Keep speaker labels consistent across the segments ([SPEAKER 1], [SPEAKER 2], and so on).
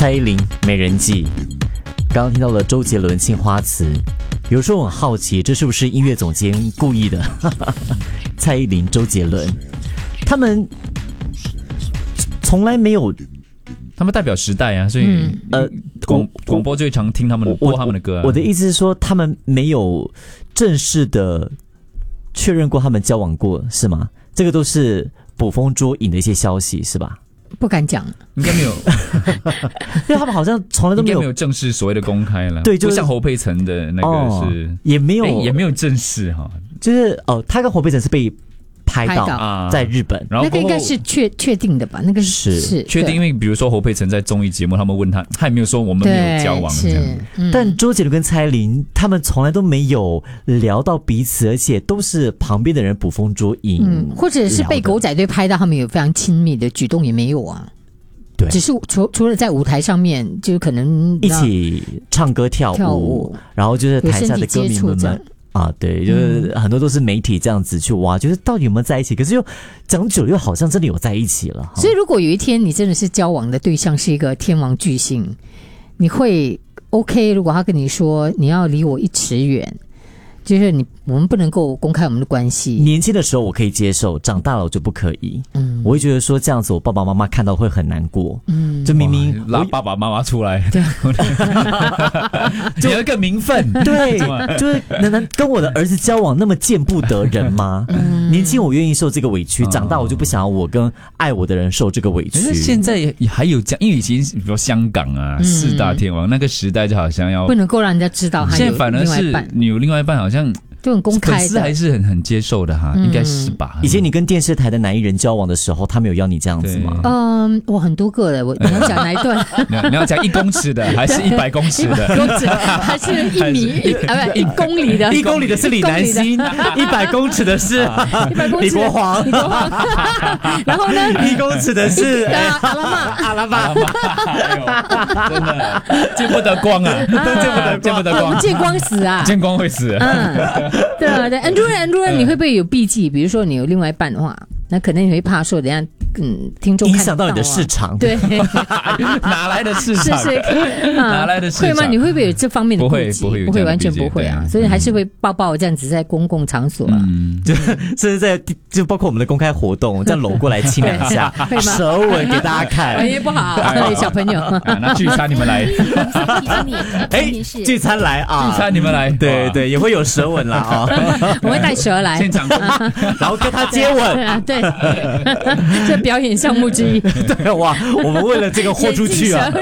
[SPEAKER 1] 蔡依林美人计，刚刚听到了周杰伦青花瓷。有时候我很好奇，这是不是音乐总监故意的？蔡依林、周杰伦，他们从来没有，
[SPEAKER 2] 他们代表时代啊，所以广播就会常听他们播他们的歌啊。
[SPEAKER 1] 我的意思是说，他们没有正式的确认过他们交往过，是吗？这个都是捕风捉影的一些消息，是吧？
[SPEAKER 3] 不敢讲，
[SPEAKER 2] 应该没有，
[SPEAKER 1] 因为他们好像从来都没有
[SPEAKER 2] 正式所谓的公开了，
[SPEAKER 1] 对，就是
[SPEAKER 2] 不像侯佩岑的那个是，
[SPEAKER 1] 也没有
[SPEAKER 2] 正式哈，
[SPEAKER 1] 就是他跟侯佩岑是被拍到在日本，
[SPEAKER 3] 然后那个应该是确定的吧？那个是
[SPEAKER 2] 确定，因为比如说侯佩岑在综艺节目，他们问他，他也没有说我们没有交往这样。
[SPEAKER 1] 但周杰伦跟蔡依林他们从来都没有聊到彼此，而且都是旁边的人捕风捉影，
[SPEAKER 3] 或者是被狗仔队拍到他们有非常亲密的举动也没有啊。
[SPEAKER 1] 对，
[SPEAKER 3] 只是除了在舞台上面，就可能
[SPEAKER 1] 一起唱歌跳舞，然后就是台下的歌迷们。对，就是很多都是媒体这样子去挖，就是到底有没有在一起，可是又讲久了又好像真的有在一起了。
[SPEAKER 3] 所以如果有一天你真的是交往的对象是一个天王巨星，你会 OK？ 如果他跟你说你要离我1尺远，就是我们不能够公开我们的关系。
[SPEAKER 1] 年轻的时候我可以接受，长大了我就不可以。我会觉得说这样子我爸爸妈妈看到会很难过。就明明
[SPEAKER 2] 拉爸爸妈妈出来，
[SPEAKER 3] 对，
[SPEAKER 1] 就有一个名分，对，就是能跟我的儿子交往那么见不得人吗？年轻我愿意受这个委屈，长大我就不想要我跟爱我的人受这个委屈。
[SPEAKER 2] 现在还有这样，因为以前比如说香港啊，4大天王那个时代就好像要
[SPEAKER 3] 不能够让人家知道，
[SPEAKER 2] 现在反而是你有另外一半，好像
[SPEAKER 3] 就很公开的，
[SPEAKER 2] 粉丝还是很接受的哈，应该是吧？
[SPEAKER 1] 以前你跟电视台的男艺人交往的时候，他们有要你这样子吗？
[SPEAKER 3] 我很多个了，你要讲哪一段？
[SPEAKER 2] 你要讲1公尺的，还是100公尺的？1
[SPEAKER 3] 公尺还是1米？1公里的
[SPEAKER 1] ？1公里的是李南星，100公尺的是李国煌。
[SPEAKER 3] 然后呢
[SPEAKER 1] ？1公尺的是
[SPEAKER 3] 阿拉玛，
[SPEAKER 2] 真的见不得光啊，见不得光，
[SPEAKER 3] 见光死啊，
[SPEAKER 2] 见光会死。
[SPEAKER 3] 对啊，对，很多人你会不会有避忌？比如说你有另外一半的话，那可能你会怕说等一下听众
[SPEAKER 1] 影响到你的市场。
[SPEAKER 3] 对，
[SPEAKER 2] 哪来的市场？哪来的市场？
[SPEAKER 3] 会吗？你会不会有这方面的顾忌？
[SPEAKER 2] 不会，
[SPEAKER 3] 完全不会啊。所以还是会抱这样子在公共场所啊，
[SPEAKER 1] 就包括我们的公开活动，这样搂过来亲2下，舌吻给大家看，
[SPEAKER 3] 也不好，小朋友。
[SPEAKER 2] 那聚餐你们来，
[SPEAKER 1] 聚餐来啊！
[SPEAKER 2] 聚餐你们来，
[SPEAKER 1] 对，也会有舌吻啦啊！
[SPEAKER 3] 我会带蛇来
[SPEAKER 2] 现场，
[SPEAKER 1] 然后跟他接吻，
[SPEAKER 3] 对，这表演项目之一。
[SPEAKER 1] 对哇，我们为了这个豁出去啊！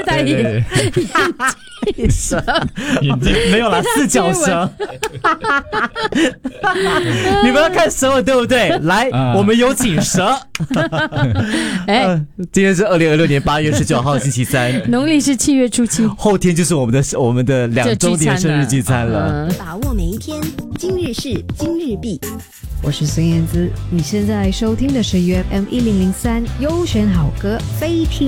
[SPEAKER 3] 蛇
[SPEAKER 1] 眼睛没有啦，4脚蛇。你们要看蛇吻对不对？来，我们有请蛇。今天是2026年8月19号星期3，
[SPEAKER 3] 农历是7月初7，
[SPEAKER 1] 后天就是我们的2周年生日聚餐了。
[SPEAKER 4] 把握每一天，今日事今日毕。
[SPEAKER 5] 我是孙燕姿，你现在收听的是 UFM 1003优选好歌，非听